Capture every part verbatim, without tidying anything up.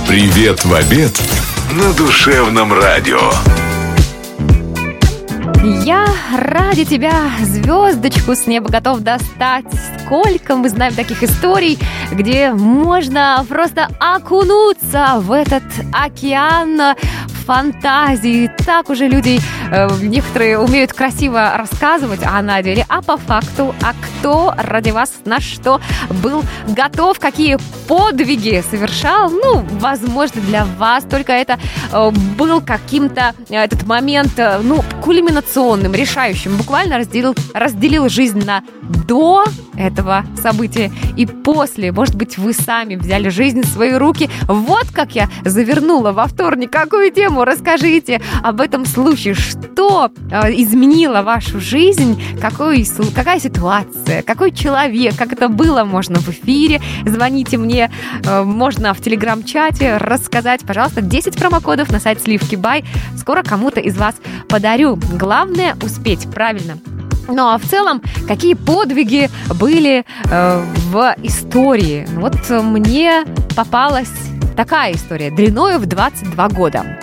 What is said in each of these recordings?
Привет в обед на Душевном радио. Я ради тебя звездочку с неба готов достать. Сколько мы знаем таких историй, где можно просто окунуться в этот океан фантазии. Так уже люди, э, некоторые умеют красиво рассказывать, а на деле, а по факту, а кто ради вас на что был готов, какие подвиги совершал. Ну, возможно, для вас только это э, был каким-то, э, этот момент, э, ну, кульминационным, решающим. Буквально разделил, разделил жизнь на до этого события и после. Может быть, вы сами взяли жизнь в свои руки. Вот как я завернула во вторник. Какую тему? Расскажите об этом случае. Что э, изменило вашу жизнь? Какой, какая ситуация? Какой человек? Как это было? Можно в эфире. Звоните мне. Э, можно в телеграм-чате рассказать. Пожалуйста, десять промокодов на сайт Сливки Бай. Скоро кому-то из вас подарю. Главное успеть правильно. Ну а в целом, какие подвиги были э, в истории? Вот мне попалась такая история, длиною в двадцать два года.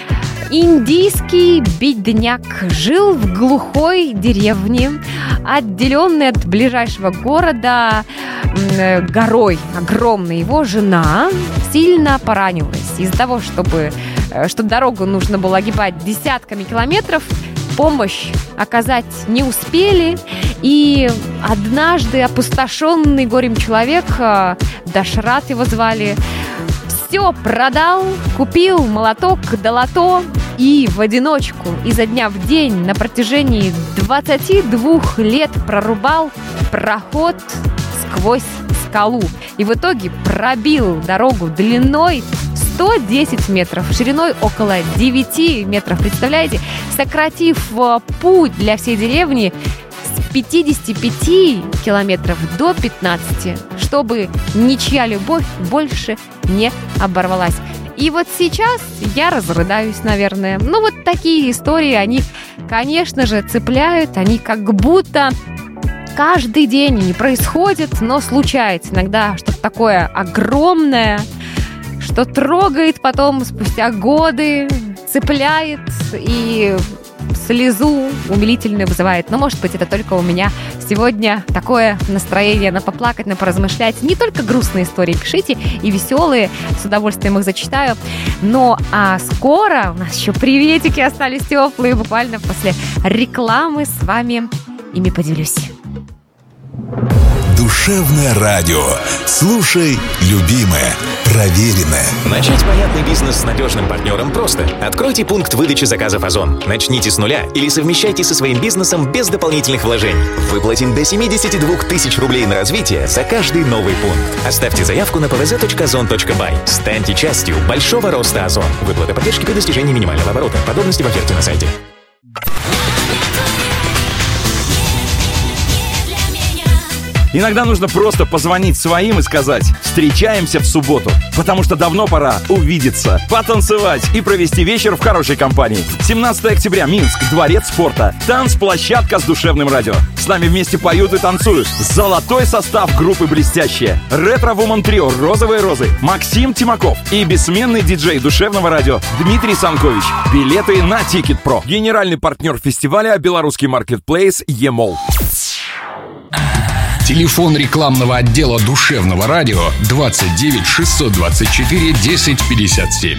Индийский бедняк жил в глухой деревне, отделенной от ближайшего города э, горой огромной. Его жена сильно поранилась. Из-за того, чтобы, э, что дорогу нужно было огибать десятками километров, помощь оказать не успели, и однажды опустошенный горем человек, Дашрат его звали, все продал, купил молоток да лото и в одиночку изо дня в день на протяжении двадцати двух лет прорубал проход сквозь скалу. И в итоге пробил дорогу длиной сто десять метров, шириной около девяти метров. Представляете? Сократив путь для всей деревни с пятидесяти пяти километров до пятнадцати, чтобы ничья любовь больше не оборвалась. И вот сейчас я разрыдаюсь, наверное. Ну вот такие истории, они, конечно же, цепляют. Они как будто каждый день не происходят, но случается иногда что-то такое огромное, что трогает потом спустя годы, цепляет и слезу умилительную вызывает. Но, может быть, это только у меня сегодня такое настроение на поплакать, на поразмышлять. Не только грустные истории пишите, и веселые, с удовольствием их зачитаю. Но а скоро у нас еще приветики остались теплые, буквально после рекламы с вами ими поделюсь. Душевное радио. Слушай, любимое, проверенное. Начать понятный бизнес с надежным партнером просто. Откройте пункт выдачи заказов Озон. Начните с нуля или совмещайте со своим бизнесом без дополнительных вложений. Выплатим до семьдесят два тысяч рублей на развитие за каждый новый пункт. Оставьте заявку на пэ вэ зэ точка озон точка бай. Станьте частью большого роста Озон. Выплата поддержки при достижении минимального оборота. Подробности в оферте на сайте. Иногда нужно просто позвонить своим и сказать: встречаемся в субботу. Потому что давно пора увидеться, потанцевать и провести вечер в хорошей компании. семнадцатого октября, Минск, Дворец спорта. Танцплощадка с Душевным радио. С нами вместе поют и танцуют золотой состав группы «Блестящие». Ретро-вумен трио «Розовые розы», Максим Тимаков и бессменный диджей Душевного радио Дмитрий Санкович. Билеты на Тикет.Про. Генеральный партнер фестиваля — белорусский маркетплейс «Емол». Телефон рекламного отдела Душевного радио двадцать девять шестьсот двадцать четыре десять пятьдесят семь.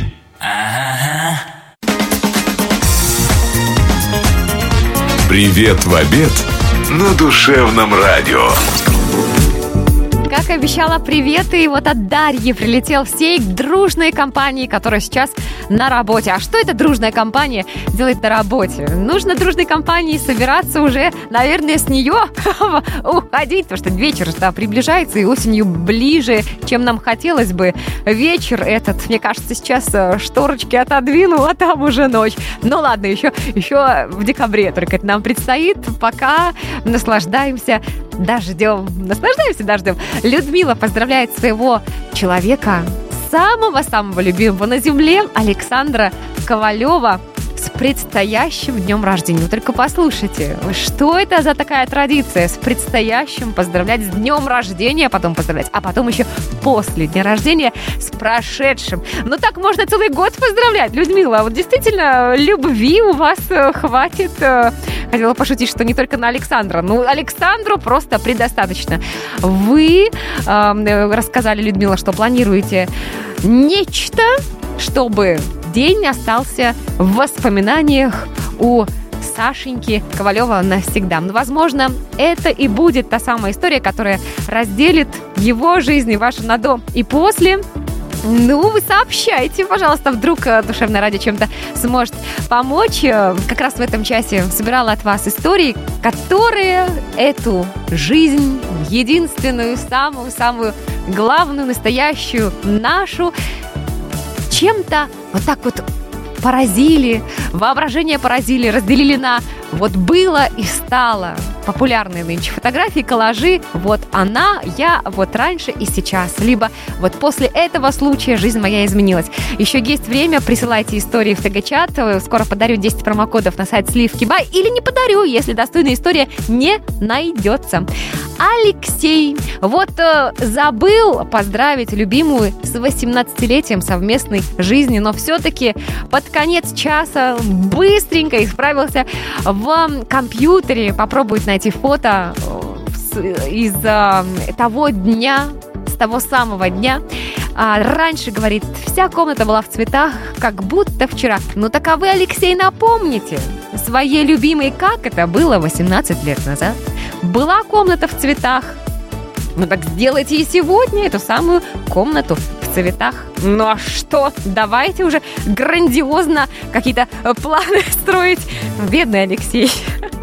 Привет в обед на Душевном радио. Как обещала, привет, и вот от Дарьи прилетел всей дружной компании, которая сейчас на работе. А что эта дружная компания делает на работе? Нужно дружной компании собираться уже, наверное, с нее уходить, потому что вечер-то приближается, и осенью ближе, чем нам хотелось бы. Вечер этот, мне кажется, сейчас шторочки отодвину, а там уже ночь. Ну ладно, еще, еще в декабре только это нам предстоит, пока наслаждаемся дождем. Наслаждаемся дождем. Людмила поздравляет своего человека, самого-самого любимого на земле, Александра Ковалева, с предстоящим днем рождения. Вы только послушайте, что это за такая традиция с предстоящим поздравлять с днем рождения, потом поздравлять, а потом еще после дня рождения с прошедшим. Ну так можно целый год поздравлять, Людмила. Вот действительно, любви у вас хватит. Хотела пошутить, что не только на Александра. Ну, Александру просто предостаточно. Вы э, рассказали, Людмила, что планируете нечто, чтобы день остался в воспоминаниях у Сашеньки Ковалева навсегда. Ну, возможно, это и будет та самая история, которая разделит его жизнь и вашу на до и после. Ну, вы сообщайте, пожалуйста, вдруг Душевное радио чем-то сможет помочь. Как раз в этом часе собирала от вас истории, которые эту жизнь, единственную, самую-самую главную, настоящую, нашу, чем-то вот так вот поразили, воображение поразили, разделили на вот было и стало. Популярные нынче фотографии, коллажи, вот она, я, вот раньше и сейчас. Либо вот после этого случая жизнь моя изменилась. Еще есть время, присылайте истории в ТГ-чат. Скоро подарю десять промокодов на сайт Сливки Бай. Или не подарю, если достойная история не найдется. Алексей вот э, забыл поздравить любимую с восемнадцатилетием совместной жизни, но все-таки под конец часа быстренько исправился в компьютере, попробует найти фото из э, того дня, с того самого дня. А раньше, говорит, вся комната была в цветах, как будто вчера. Ну так а вы, Алексей, напомните своей любимой, как это было восемнадцать лет назад. Была комната в цветах. Ну так сделайте и сегодня эту самую комнату в цветах. Ну а что? Давайте уже грандиозно какие-то планы строить. Бедный Алексей.